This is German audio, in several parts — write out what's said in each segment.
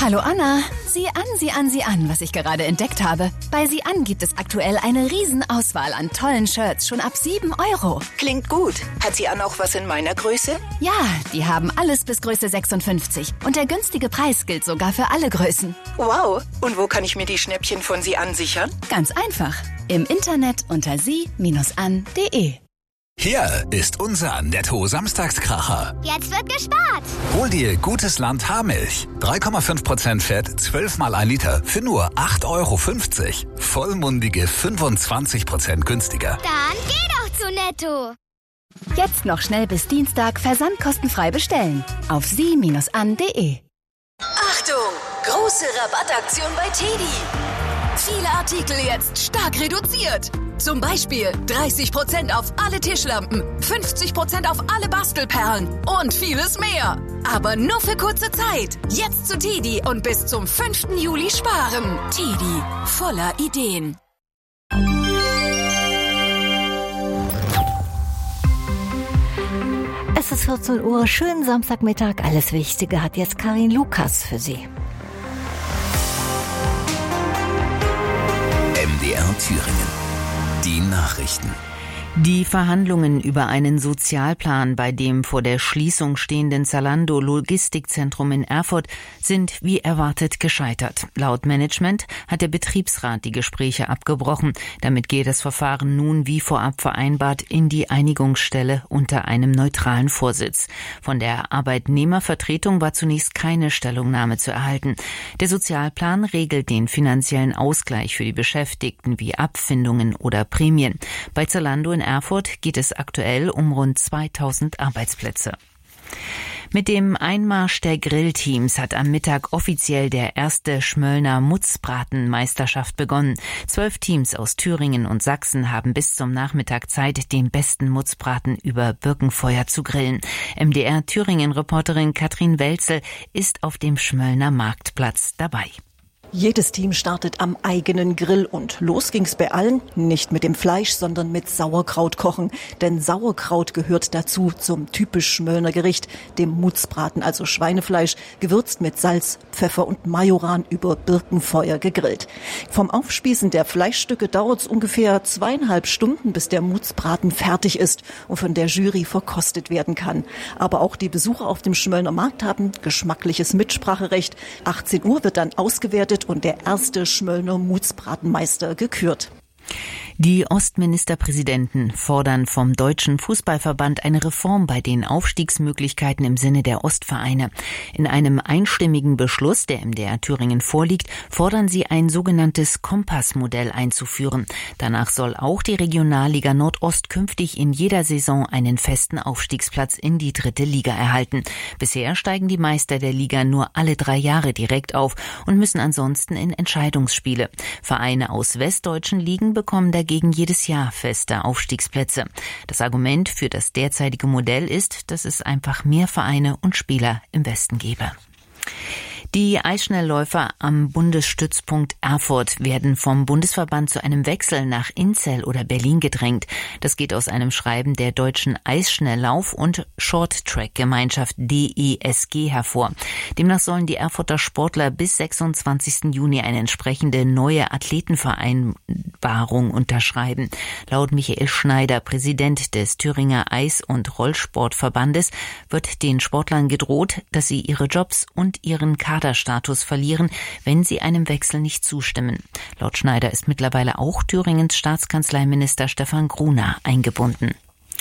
Hallo Anna, sieh an, was ich gerade entdeckt habe. Bei Sieh an gibt es aktuell eine Riesenauswahl an tollen Shirts, schon ab 7 €. Klingt gut. Hat Sieh an auch was in meiner Größe? Ja, die haben alles bis Größe 56 und der günstige Preis gilt sogar für alle Größen. Wow, und wo kann ich mir die Schnäppchen von Sieh an sichern? Ganz einfach, im Internet unter sie-an.de. Hier ist unser Netto-Samstagskracher. Jetzt wird gespart. Hol dir gutes Land Haarmilch. 3,5% Fett, 12 mal 1 Liter für nur 8,50 €. Vollmundige 25% günstiger. Dann geh doch zu Netto. Jetzt noch schnell bis Dienstag versandkostenfrei bestellen. Auf sie-an.de. Achtung! Große Rabattaktion bei Teddy. Viele Artikel jetzt stark reduziert. Zum Beispiel 30% auf alle Tischlampen, 50% auf alle Bastelperlen und vieles mehr. Aber nur für kurze Zeit. Jetzt zu Teddy und bis zum 5. Juli sparen. Teddy, voller Ideen. Es ist 14 Uhr, schönen Samstagmittag. Alles Wichtige hat jetzt Karin Lukas für Sie. MDR Thüringen. Die Nachrichten. Die Verhandlungen über einen Sozialplan bei dem vor der Schließung stehenden Zalando-Logistikzentrum in Erfurt sind wie erwartet gescheitert. Laut Management hat der Betriebsrat die Gespräche abgebrochen. Damit geht das Verfahren nun wie vorab vereinbart in die Einigungsstelle unter einem neutralen Vorsitz. Von der Arbeitnehmervertretung war zunächst keine Stellungnahme zu erhalten. Der Sozialplan regelt den finanziellen Ausgleich für die Beschäftigten wie Abfindungen oder Prämien. Bei Zalando in Erfurt geht es aktuell um rund 2000 Arbeitsplätze. Mit dem Einmarsch der Grillteams hat am Mittag offiziell der erste Schmöllner Mutzbratenmeisterschaft begonnen. 12 Teams aus Thüringen und Sachsen haben bis zum Nachmittag Zeit, den besten Mutzbraten über Birkenfeuer zu grillen. MDR Thüringen-Reporterin Katrin Welzel ist auf dem Schmöllner Marktplatz dabei. Jedes Team startet am eigenen Grill und los ging's bei allen, nicht mit dem Fleisch, sondern mit Sauerkraut kochen. Denn Sauerkraut gehört dazu zum typisch Schmöllner Gericht, dem Mutzbraten, also Schweinefleisch, gewürzt mit Salz, Pfeffer und Majoran über Birkenfeuer gegrillt. Vom Aufspießen der Fleischstücke dauert's ungefähr 2,5 Stunden, bis der Mutzbraten fertig ist und von der Jury verkostet werden kann. Aber auch die Besucher auf dem Schmöllner Markt haben geschmackliches Mitspracherecht. 18 Uhr wird dann ausgewertet und der erste Schmöllner Mutzbratenmeister gekürt. Die Ostministerpräsidenten fordern vom Deutschen Fußballverband eine Reform bei den Aufstiegsmöglichkeiten im Sinne der Ostvereine. In einem einstimmigen Beschluss, der MDR Thüringen vorliegt, fordern sie ein sogenanntes Kompassmodell einzuführen. Danach soll auch die Regionalliga Nordost künftig in jeder Saison einen festen Aufstiegsplatz in die 3. Liga erhalten. Bisher steigen die Meister der Liga nur alle 3 Jahre direkt auf und müssen ansonsten in Entscheidungsspiele. Vereine aus westdeutschen Ligen bekommen dagegen jedes Jahr feste Aufstiegsplätze. Das Argument für das derzeitige Modell ist, dass es einfach mehr Vereine und Spieler im Westen gäbe. Die Eisschnellläufer am Bundesstützpunkt Erfurt werden vom Bundesverband zu einem Wechsel nach Inzell oder Berlin gedrängt. Das geht aus einem Schreiben der Deutschen Eisschnelllauf- und Short-Track-Gemeinschaft DESG hervor. Demnach sollen die Erfurter Sportler bis 26. Juni eine entsprechende neue Athletenvereinbarung unterschreiben. Laut Michael Schneider, Präsident des Thüringer Eis- und Rollsportverbandes, wird den Sportlern gedroht, dass sie ihre Jobs und ihren Kaderstatus verlieren, wenn sie einem Wechsel nicht zustimmen. Laut Schneider ist mittlerweile auch Thüringens Staatskanzleiminister Stefan Gruner eingebunden.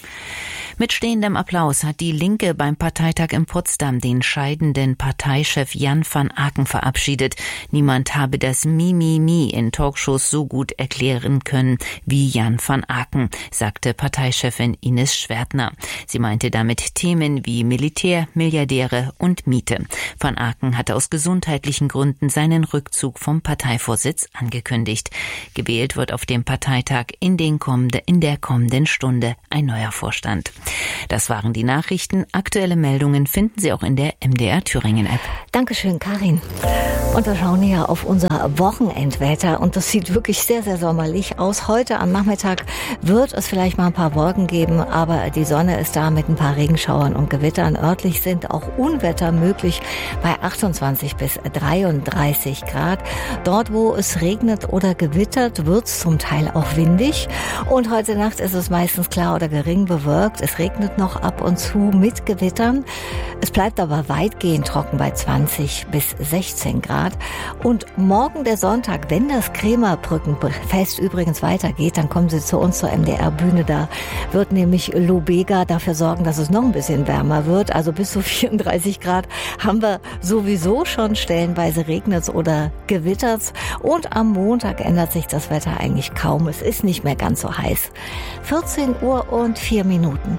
Mit stehendem Applaus hat die Linke beim Parteitag in Potsdam den scheidenden Parteichef Jan van Aken verabschiedet. Niemand habe das Mimimi in Talkshows so gut erklären können wie Jan van Aken, sagte Parteichefin Ines Schwertner. Sie meinte damit Themen wie Militär, Milliardäre und Miete. Van Aken hatte aus gesundheitlichen Gründen seinen Rückzug vom Parteivorsitz angekündigt. Gewählt wird auf dem Parteitag in der kommenden Stunde ein neuer Vorstand. Das waren die Nachrichten. Aktuelle Meldungen finden Sie auch in der MDR Thüringen App. Dankeschön, Karin. Und wir schauen hier auf unser Wochenendwetter und das sieht wirklich sehr, sehr sommerlich aus. Heute am Nachmittag wird es vielleicht mal ein paar Wolken geben, aber die Sonne ist da mit ein paar Regenschauern und Gewittern. Örtlich sind auch Unwetter möglich bei 28 bis 33 Grad. Dort, wo es regnet oder gewittert, wird es zum Teil auch windig. Und heute Nacht ist es meistens klar oder gering bewölkt. Es regnet noch ab und zu mit Gewittern. Es bleibt aber weitgehend trocken bei 20 bis 16 Grad. Und morgen der Sonntag, wenn das Krämerbrückenfest übrigens weitergeht, dann kommen Sie zu uns zur MDR-Bühne. Da wird nämlich Lubega dafür sorgen, dass es noch ein bisschen wärmer wird. Also bis zu 34 Grad haben wir sowieso schon. Stellenweise regnet es oder gewittert es. Und am Montag ändert sich das Wetter eigentlich kaum. Es ist nicht mehr ganz so heiß. 14 Uhr und 4 Minuten.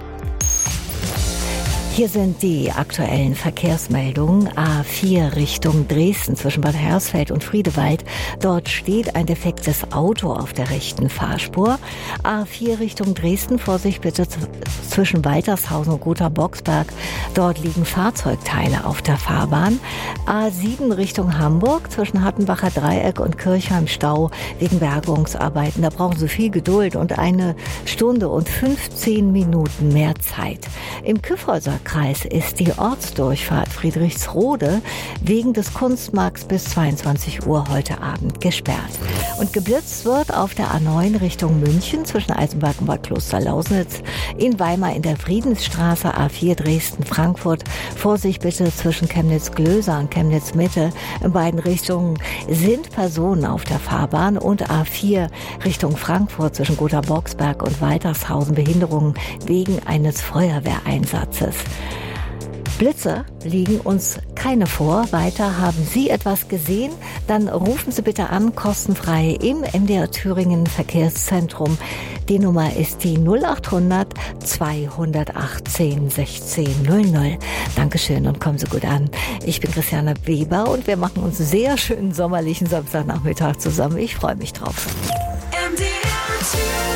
Hier sind die aktuellen Verkehrsmeldungen. A4 Richtung Dresden zwischen Bad Hersfeld und Friedewald. Dort steht ein defektes Auto auf der rechten Fahrspur. A4 Richtung Dresden, Vorsicht bitte zwischen Waltershausen und Gotha-Boxberg. Dort liegen Fahrzeugteile auf der Fahrbahn. A7 Richtung Hamburg zwischen Hattenbacher Dreieck und Kirchheim Stau wegen Bergungsarbeiten. Da brauchen Sie viel Geduld und 1 Stunde und 15 Minuten mehr Zeit. Im Kyffhäuser Kreis ist die Ortsdurchfahrt Friedrichsrode wegen des Kunstmarkts bis 22 Uhr heute Abend gesperrt. Und geblitzt wird auf der A9 Richtung München zwischen Eisenberg und Bad Klosterlausnitz, in Weimar in der Friedensstraße, A4 Dresden-Frankfurt. Vorsicht bitte zwischen Chemnitz-Glöser und Chemnitz-Mitte. In beiden Richtungen sind Personen auf der Fahrbahn und A4 Richtung Frankfurt zwischen Gotha-Boxberg und Waltershausen Behinderungen wegen eines Feuerwehreinsatzes. Blitze liegen uns keine vor. Weiter haben Sie etwas gesehen? Dann rufen Sie bitte an, kostenfrei im MDR Thüringen Verkehrszentrum. Die Nummer ist die 0800 218 16 00. Dankeschön und kommen Sie gut an. Ich bin Christiane Weber und wir machen uns einen sehr schönen sommerlichen Samstagnachmittag zusammen. Ich freue mich drauf.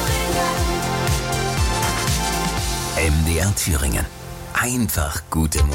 MDR Thüringen. Einfach gute Musik.